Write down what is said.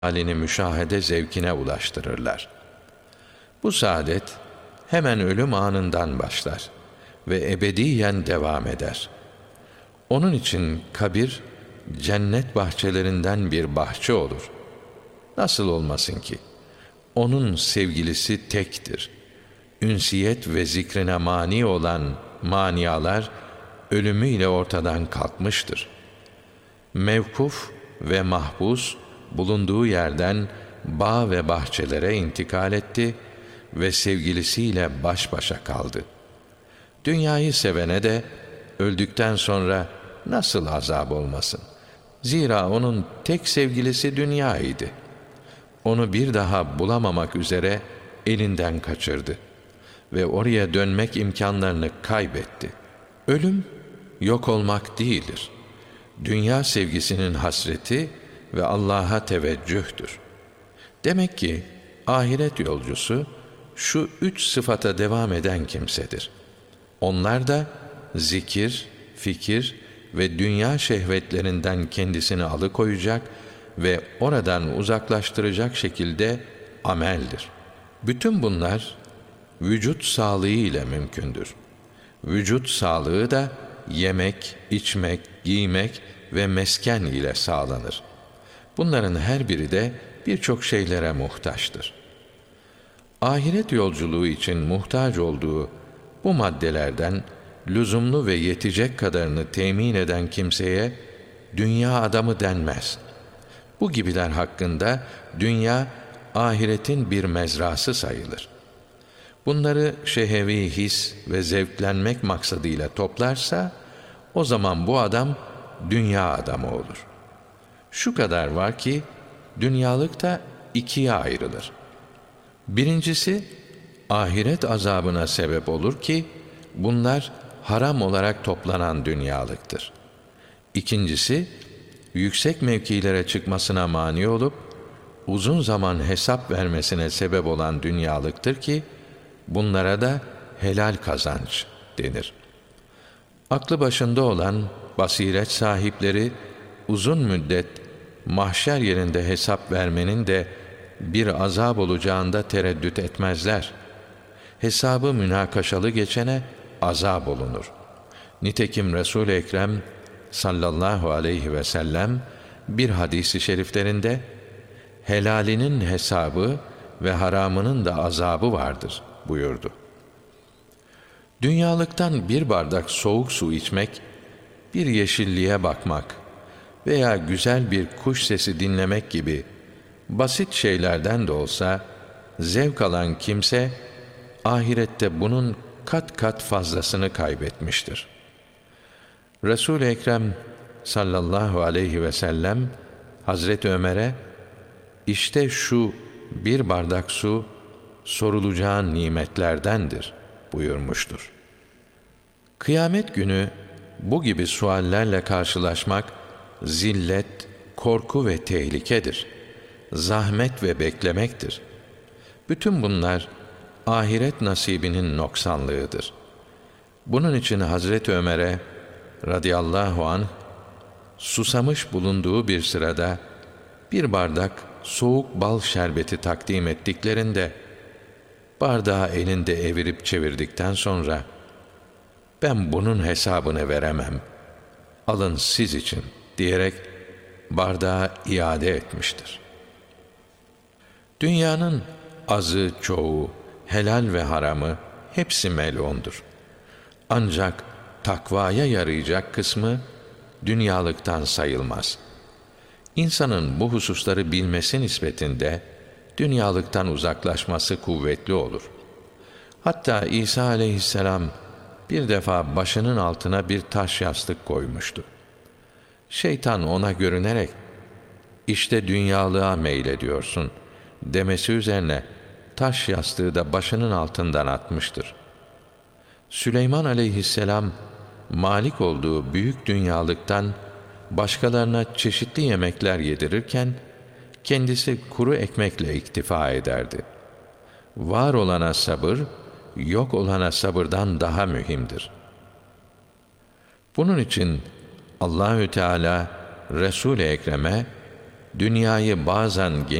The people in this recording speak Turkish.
halini müşahede zevkine ulaştırırlar. Bu saadet hemen ölüm anından başlar ve ebediyen devam eder. Onun için kabir, cennet bahçelerinden bir bahçe olur. Nasıl olmasın ki? Onun sevgilisi tektir. Ünsiyet ve zikrine mani olan manialar ölümüyle ortadan kalkmıştır. Mevkuf ve mahpus bulunduğu yerden bağ ve bahçelere intikal etti ve sevgilisiyle baş başa kaldı. Dünyayı sevene de öldükten sonra nasıl azap olmasın? Zira onun tek sevgilisi dünya idi. Onu bir daha bulamamak üzere elinden kaçırdı ve oraya dönmek imkanlarını kaybetti. Ölüm yok olmak değildir. Dünya sevgisinin hasreti ve Allah'a teveccühtür. Demek ki ahiret yolcusu şu 3 sıfata devam eden kimsedir. Onlar da zikir, fikir ve dünya şehvetlerinden kendisini alıkoyacak ve oradan uzaklaştıracak şekilde ameldir. Bütün bunlar vücut sağlığı ile mümkündür. Vücut sağlığı da yemek, içmek, giymek ve mesken ile sağlanır. Bunların her biri de birçok şeylere muhtaçtır. Ahiret yolculuğu için muhtaç olduğu bu maddelerden lüzumlu ve yetecek kadarını temin eden kimseye dünya adamı denmez. Bu gibiler hakkında dünya ahiretin bir mezrası sayılır. Bunları şehevi his ve zevklenmek maksadıyla toplarsa o zaman bu adam dünya adamı olur. Şu kadar var ki dünyalık da ikiye ayrılır. Birincisi ahiret azabına sebep olur ki bunlar haram olarak toplanan dünyalıktır. İkincisi yüksek mevkilere çıkmasına mani olup uzun zaman hesap vermesine sebep olan dünyalıktır ki bunlara da helal kazanç denir. Aklı başında olan basiret sahipleri uzun müddet mahşer yerinde hesap vermenin de bir azap olacağında tereddüt etmezler. Hesabı münakaşalı geçene azap olunur. Nitekim Resul-i Ekrem sallallahu aleyhi ve sellem bir hadisi şeriflerinde helalinin hesabı ve haramının da azabı vardır buyurdu. Dünyalıktan bir bardak soğuk su içmek, bir yeşilliğe bakmak veya güzel bir kuş sesi dinlemek gibi basit şeylerden de olsa zevk alan kimse ahirette bunun kat kat fazlasını kaybetmiştir. Resul-i Ekrem sallallahu aleyhi ve sellem Hazreti Ömer'e işte şu bir bardak su sorulacağın nimetlerdendir buyurmuştur. Kıyamet günü bu gibi suallerle karşılaşmak zillet, korku ve tehlikedir. Zahmet ve beklemektir. Bütün bunlar ahiret nasibinin noksanlığıdır. Bunun için Hazreti Ömer'e radıyallahu anh susamış bulunduğu bir sırada bir bardak soğuk bal şerbeti takdim ettiklerinde bardağı elinde evirip çevirdikten sonra ben bunun hesabını veremem, alın siz için diyerek bardağı iade etmiştir. Dünyanın azı çoğu, helal ve haramı hepsi melundur. Ancak takvaya yarayacak kısmı dünyalıktan sayılmaz. İnsanın bu hususları bilmesi nispetinde dünyalıktan uzaklaşması kuvvetli olur. Hatta İsa aleyhisselam bir defa başının altına bir taş yastık koymuştu. Şeytan ona görünerek işte dünyalığa meylediyorsun demesi üzerine taş yastığı da başının altından atmıştır. Süleyman aleyhisselam malik olduğu büyük dünyalıktan başkalarına çeşitli yemekler yedirirken kendisi kuru ekmekle iktifa ederdi. Var olana sabır, yok olana sabırdan daha mühimdir. Bunun için Allahü Teala Resul-i Ekrem'e dünyayı bazen